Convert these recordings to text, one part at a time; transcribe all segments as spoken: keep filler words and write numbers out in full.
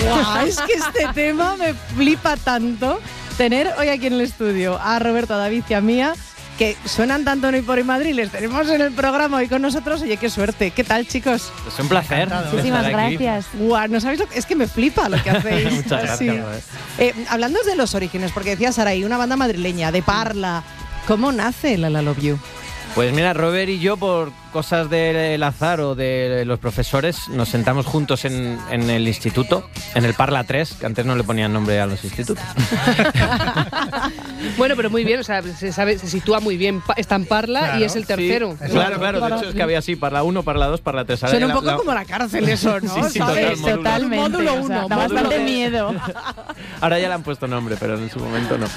Buah, es que este tema me flipa tanto. Tener hoy aquí en el estudio a Roberto, a David y a Mía, que suenan tanto hoy por hoy Madrid, les tenemos en el programa hoy con nosotros. Oye, qué suerte. ¿Qué tal, chicos? Es un placer. Muchísimas gracias. Guau, no sabéis lo que es que me flipa lo que hacéis. Muchas gracias. Sí. Eh, hablando de los orígenes, porque decía Saray, una banda madrileña de Parla. ¿Cómo nace La La Love You? Pues mira, Robert y yo, por cosas del azar o de los profesores, nos sentamos juntos en, en el instituto, en el Parla tres, que antes no le ponían nombre a los institutos. Bueno, pero muy bien, o sea, se sabe, se sitúa muy bien. Está en Parla, claro, y es el tercero. Sí, claro, claro, de hecho es que había así, Parla uno, Parla dos, Parla tres. Suena un poco la, la... como la cárcel eso, ¿no? Sí, sí, ¿sabes? total, totalmente. Módulo uno, o sea, da módulo bastante dos. miedo. Ahora ya le han puesto nombre, pero en su momento no.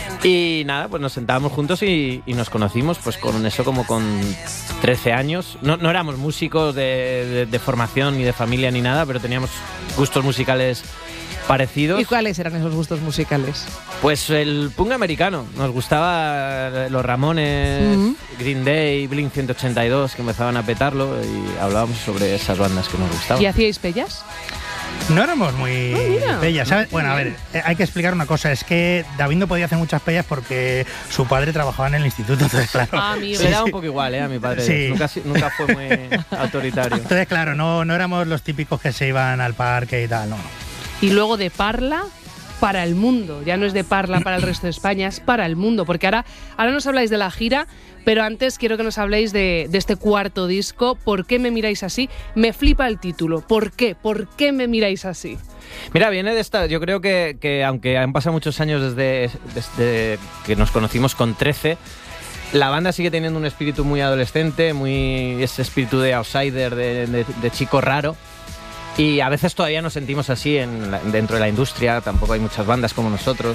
Y nada, pues nos sentábamos juntos y, y nos conocimos pues con eso como con trece años. No, no éramos músicos de, de, de formación ni de familia ni nada, pero teníamos gustos musicales parecidos. ¿Y cuáles eran esos gustos musicales? Pues el punk americano. Nos gustaba los Ramones, uh-huh. Green Day, Blink ciento ochenta y dos, que empezaban a petarlo, y hablábamos sobre esas bandas que nos gustaban. ¿Y hacíais pellas? No éramos muy oh, bellas, ¿sabes? Bueno, a ver, hay que explicar una cosa. Es que David no podía hacer muchas pellas porque su padre trabajaba en el instituto, entonces claro. Ah, amigo. Le daba un poco igual, ¿eh? A mi padre. Sí. Nunca, nunca fue muy autoritario. Entonces, claro, no, no éramos los típicos que se iban al parque y tal, no. Y luego de Parla para el mundo. Ya no es de Parla para el resto de España, es para el mundo. Porque ahora, ahora nos habláis de la gira, pero antes quiero que nos habléis de, de este cuarto disco. ¿Por qué me miráis así? Me flipa el título. ¿Por qué? ¿Por qué me miráis así? Mira, viene de esta... Yo creo que, que aunque han pasado muchos años desde, desde que nos conocimos con trece, la banda sigue teniendo un espíritu muy adolescente, muy ese espíritu de outsider, de, de, de chico raro. Y a veces todavía nos sentimos así en la, dentro de la industria. Tampoco hay muchas bandas como nosotros.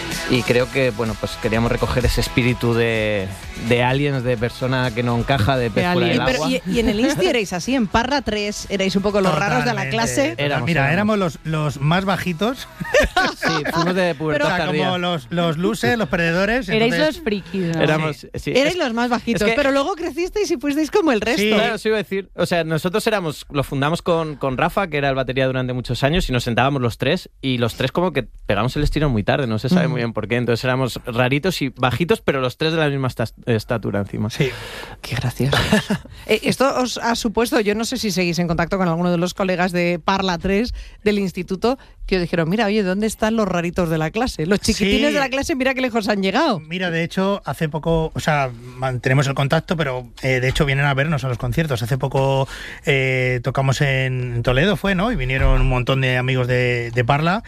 Y creo que, bueno, pues queríamos recoger ese espíritu de, de aliens, de persona que no encaja, de pez fuera del agua. Y, y en el Insti erais así, en Parla tres, erais un poco los Totalmente. raros de la clase. Éramos, Mira, éramos. éramos los, los más bajitos. Sí, fuimos de pubertad O sea, tardía. como los, los losers, los perdedores. Erais entonces- los frikis, ¿no? Éramos, sí. Erais Es- los más bajitos, es que- pero luego crecisteis y fuisteis como el resto. Sí. Claro, eso iba a decir. O sea, nosotros éramos, lo fundamos con, con Rafa, que era el batería durante muchos años, y nos sentábamos los tres, y los tres como que pegamos el estirón muy tarde, no se sabe Mm. muy bien por qué. Entonces éramos raritos y bajitos, pero los tres de la misma esta- estatura encima. Sí. Qué gracioso. eh, esto os ha supuesto, yo no sé si seguís en contacto con alguno de los colegas de Parla tres del instituto, que os dijeron, mira, oye, ¿dónde están los raritos de la clase? Los chiquitines Sí. de la clase, mira qué lejos han llegado. Mira, de hecho, hace poco, o sea, mantenemos el contacto, pero eh, de hecho vienen a vernos a los conciertos. Hace poco eh, tocamos en Toledo, fue, ¿no? Y vinieron un montón de amigos de, de Parla.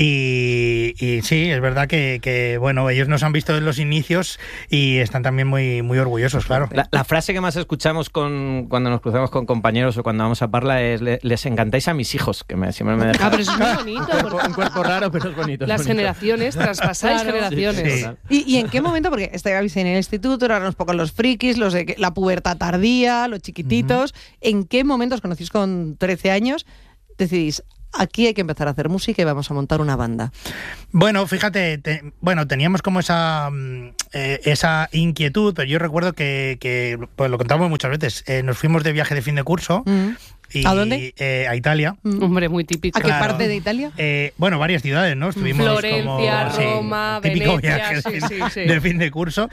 Y, y sí, es verdad que, que, bueno, ellos nos han visto en los inicios y están también muy, muy orgullosos, claro. La, la frase que más escuchamos con, cuando nos cruzamos con compañeros o cuando vamos a Parla es "Le- les encantáis a mis hijos", que me, siempre me deja Ah, pero eso es muy bonito. un, cuerpo, porque un cuerpo raro, pero es bonito. es las bonito. generaciones, traspasáis Claro. generaciones. Sí, sí. ¿Y, y en qué momento? Porque estabais en el instituto, eran un poco los frikis, los de que- la pubertad tardía, los chiquititos. ¿En qué momento os conocís con trece años? Decidís, aquí hay que empezar a hacer música y vamos a montar una banda. Bueno, fíjate, te- bueno, teníamos como esa mm, eh, esa inquietud, pero yo recuerdo que, que pues lo contamos muchas veces, eh, nos fuimos de viaje de fin de curso. Mm. Y, ¿A dónde? eh, a Italia. Mm. Hombre, muy típico. ¿A qué Claro. parte de Italia? Eh, bueno, varias ciudades, ¿no? Estuvimos Florencia, como, sí, Roma, típico Venecia, viaje de, sí, fin, sí, sí. de fin de curso.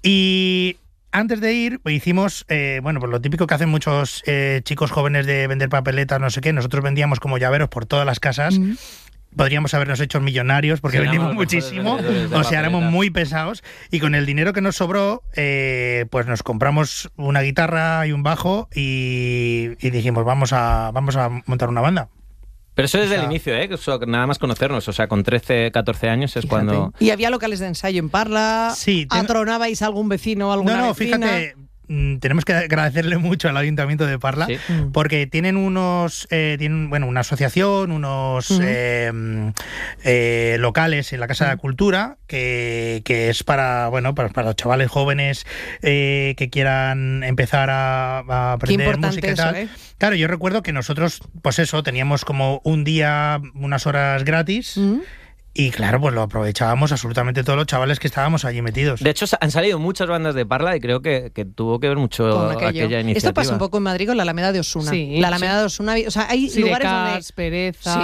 Y antes de ir, pues hicimos, eh, bueno, pues lo típico que hacen muchos eh, chicos jóvenes de vender papeletas, no sé qué. Nosotros vendíamos como llaveros por todas las casas. Mm. Podríamos habernos hecho millonarios porque Sí, vendimos éramos los mejores muchísimo, vendedores de o sea, éramos papeletas. muy pesados, y con el dinero que nos sobró, eh, pues nos compramos una guitarra y un bajo y, y dijimos, vamos a, vamos a montar una banda. Pero eso desde O sea, el inicio, ¿eh? Eso, nada más conocernos. O sea, con trece, catorce años es Fíjate. cuando... ¿Y había locales de ensayo en Parla? Sí, tengo- ¿Atronabais a algún vecino o alguna No, no, vecina? fíjate, mm, tenemos que agradecerle mucho al Ayuntamiento de Parla, Sí. Mm. porque tienen unos, eh, tienen, bueno, una asociación, unos Ujú. eh, mm, eh, locales en la Casa de la Cultura, que, que es para, bueno, para, para los chavales jóvenes eh, que quieran empezar a, a Qué aprender importante música y eso, tal. ¿eh? Claro, yo recuerdo que nosotros, pues eso, teníamos como un día, unas horas gratis. Mm. Y claro, pues lo aprovechábamos absolutamente todos los chavales que estábamos allí metidos. De hecho, han salido muchas bandas de Parla y creo que, que tuvo que ver mucho Con aquello. aquella iniciativa. Esto pasa un poco en Madrid con la Alameda de Osuna. Sí, la Alameda sí. de Osuna, o sea, hay Sí, lugares de donde Cars, Pereza. sí,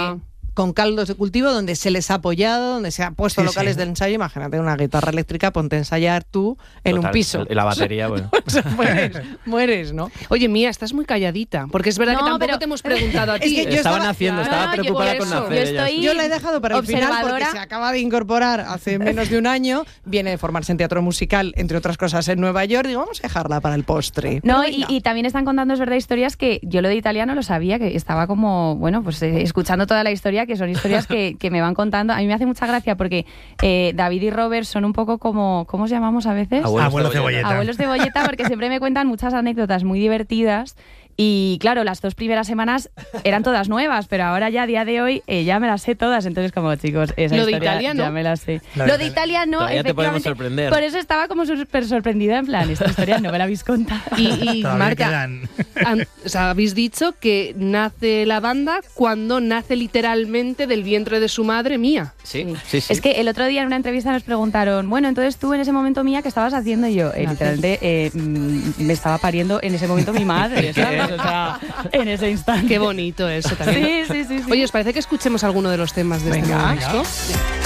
con caldos de cultivo, donde se les ha apoyado, donde se ha puesto Sí, locales sí. de ensayo. Imagínate una guitarra eléctrica, ponte a ensayar tú en Total, un piso. Y la batería, bueno. O sea, mueres, mueres, ¿no? Oye, Mía, estás muy calladita, porque es verdad No, que tampoco pero- te hemos preguntado a Es ti. que yo Estaba estaba- naciendo, Claro, estaba yo- preocupada por con eso. nacer. Yo ella. estoy- Yo la he dejado para el final porque observadora. se acaba de incorporar hace menos de un año, viene de formarse en teatro musical, entre otras cosas, en Nueva York. Digo, vamos a dejarla para el postre. No, Pero y, venga. y también están contando, es verdad, historias que yo lo de italiano lo sabía, que estaba como, bueno, pues eh, escuchando toda la historia, que son historias que, que me van contando. A mí me hace mucha gracia porque eh, David y Robert son un poco como, ¿cómo os llamamos a veces? Abuelos Abuelo cebolleta. cebolleta. Abuelos de bolleta, porque siempre me cuentan muchas anécdotas muy divertidas. Y claro, las dos primeras semanas eran todas nuevas, pero ahora ya a día de hoy eh, ya me las sé todas. Entonces, como chicos, esa Lo de historia italiano. ya me las sé. Lo Lo de de italiano, Todavía te podemos efectivamente, sorprender. por eso estaba como súper sorprendida, en plan, esta historia no me la habéis contado. Y, y Todavía Marta, quedan. han- o sea, habéis dicho que nace la banda cuando nace literalmente del vientre de su madre, Mía. Sí, sí, sí. Es que el otro día en una entrevista nos preguntaron, bueno, entonces tú en ese momento, Mía, ¿qué estabas haciendo? Y yo, eh, literalmente, eh, mm, me estaba pariendo en ese momento mi madre, ¿sabes? O sea, en ese instante. Qué bonito eso también. Sí, sí, sí, sí. Oye, ¿os parece que escuchemos alguno de los temas de este Venga. nuevo disco?